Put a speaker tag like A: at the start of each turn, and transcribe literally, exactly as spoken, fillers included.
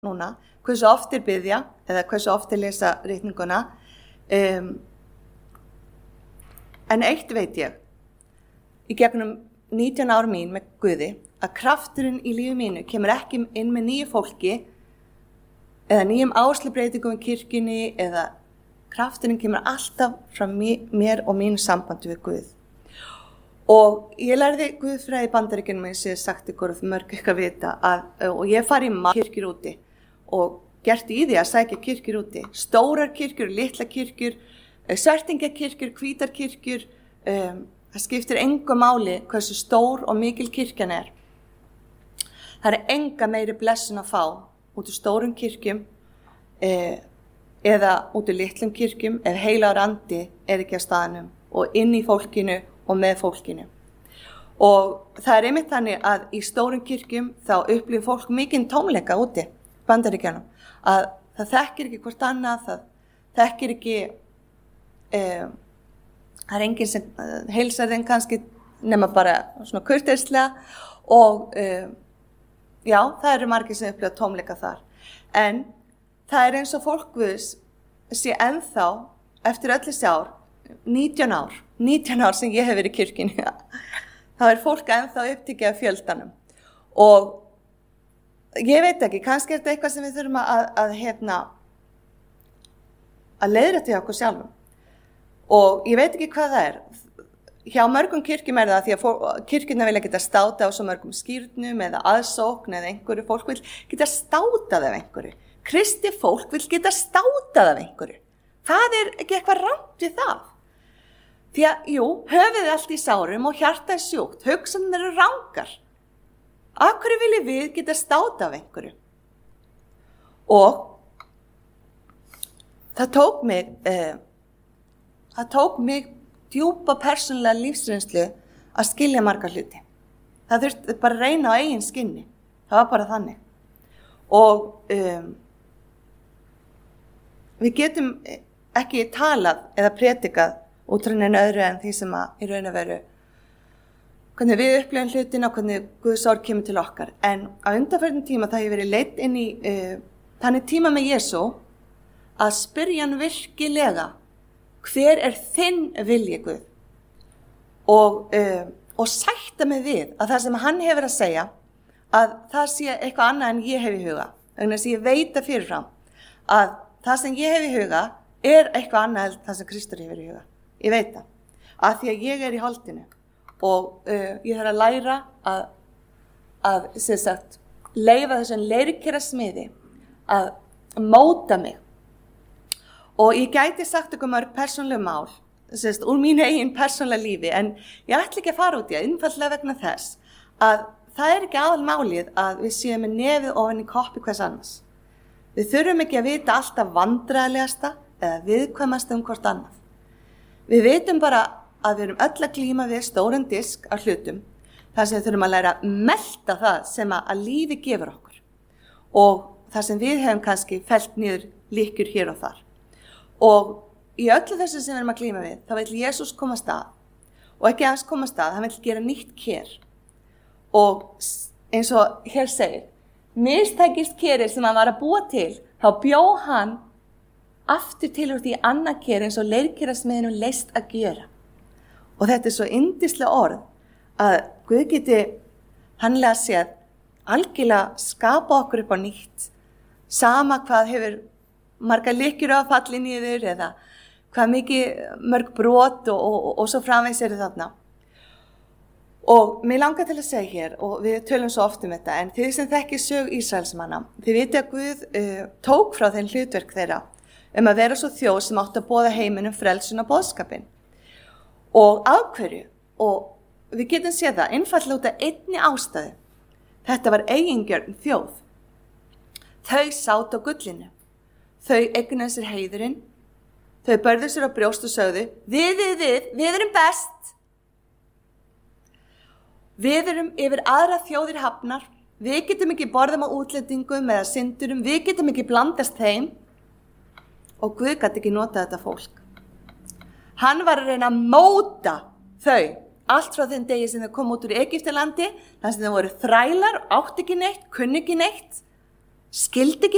A: núna, hversu oft er biðja eða hversu oft er lesa ritninguna. Um, en eitt veit ég, í gegnum nítján ár mín með Guði, að krafturinn í lífi mínu kemur ekki inn með nýju fólki eða nýjum áslubreitingum í kirkjunni eða krafturinn kemur alltaf frá mér og mínu sambandi við Guð. Og ég lærði Guðfræði í Bandaríkjunum eins og ég sagt ykkur og mörg eitthvað vita að, og ég fari í margar kirkjur úti og gert í því að sækja kirkjur úti. Stórar kirkjur, litla kirkjur, svertingakirkjur, hvítar kirkjur, um, það skiptir engu máli hversu stór og mikil kirkjan er. Það er enga meiri blessun að fá út úr stórum kirkjum eh, eða út úr litlum kirkjum ef heilagur andi er ekki á staðnum og inn í fólkinu og með fólkinu. Og það er einmitt þannig að í stórum kirkjum þá upplifir fólk mikinn tómleika úti, Bandaríkjunum, að það þekkir ekki hvort annað, það þekkir ekki, eh, það er enginn sem uh, heilsar þeim kannski nema bara svona kurteislega og uh, já, það eru margir sem upplifa tómleika þar. En það er eins og fólk Guðs sé ennþá eftir öll þessi ár, nítján ár, nítján ár sem ég hef verið í kirkjunni, þá er fólk ennþá upptekið af fjöldanum. Og ég veit ekki, kannski er þetta eitthvað sem við þurfum að, að, að hérna, að leiðrétta hjá okkur sjálfum. Og ég veit ekki hvað það er. Hjá mörgum kirkjum er það því að kirkjurnar vilja geta státa á svo mörgum skýrnum eða aðsókn eða einhverju. Fólk vil geta státað af einhverju. Kristi fólk vil geta státað af einhverju. Það er ekki eitthvað rangt við það. Því að, jú, höfuðið allt í sárum og hjarta er sjúkt. Hugsanir eru rangar. Af hverju viljum við geta státað af einhverju? Og það tók mig... Eh, Það tók mig djúpa persónulega lífsreynslu að skilja marga hluti. Það þurfti bara að reyna á eigin skinni. Það var bara þannig. Og um, við getum ekki talað eða predikað út frá neinu öðru en því sem að í raun og veru hvernig við upplifum hlutina og hvernig Guðs orð kemur til okkar. En á undanförnum tíma það hefur verið leitt inn í uh, þannig tíma með Jesú að spyrja hann virkilega hver er þinn vilji, Guð? Og, uh, og sætta mig við að það sem hann hefur að segja, að það sé eitthvað annað en ég hef í huga. Þannig að ég veit að fyrirfram að það sem ég hef í huga er eitthvað annað en það sem Kristur hefur í huga. Ég veit það. Að því að ég er í holdinu og uh, ég þarf að læra að, að sem sagt, leyfa þessum leirkera smiði að móta mig. Og ég gæti sagt ykkur mörg persónleg mál, sérst, úr mínu eigin persónlega lífi, en ég ætla ekki að fara út í að einfallega vegna þess að það er ekki aðalmálið að við séum með nefið ofan í koppi hvers annars. Við þurfum ekki að vita alltaf vandræðalegasta eða viðkvæmast um hvort annað. Við vitum bara að við erum öll að glíma við stóran disk af hlutum, þar sem við þurfum að læra að melta það sem að, að lífi gefur okkur og þar sem við hefum kannski fellt niður líkjur hér og þar. Og í öllu þessu sem við erum að glíma við, þá vill Jesús koma að stað. Og ekki aðeins koma að stað, hann vill gera nýtt kér. Og eins og hér segir, mistækist kerið sem hann var að búa til, þá bjó hann aftur til úr því annað kér eins og leirkerasmiðinu leist að gera. Og þetta er svo yndislega orð að Guð geti hannlega séð algjörlega skapa okkur upp á nýtt. Sama hvað hefur margar lykkjur á falli niður eða hvað mikið mörg brot og, og, og svo framvegis eru þarna. Og mér langar til að segja hér, og við tölum svo oft um þetta, en þið sem þekkir sög Ísraelsmanna, þið viti að Guð uh, tók frá þeim hlutverk þeirra um að vera svo þjóð sem átti að boða heiminum frelsun og boðskapin. Og af hverju, og við getum séð það, einfallega út af einni ástæðu. Þetta var eigingjörn þjóð. Þau sátu á gullinu. Þau eignuðu sér heiðurinn, þau börðu sér á brjóst og sögðu, við, við, við, við erum best. Við erum yfir aðra þjóðir hafnar, við getum ekki borðum á útlendingum eða syndurum, við getum ekki blandast þeim. Og Guð gat ekki notað þetta fólk. Hann var að reyna að móta þau, allt frá þeim degi sem þau kom út úr Egyptalandi, þar sem þau voru þrælar, átt ekki neitt, kunni ekki neitt, skildi ekki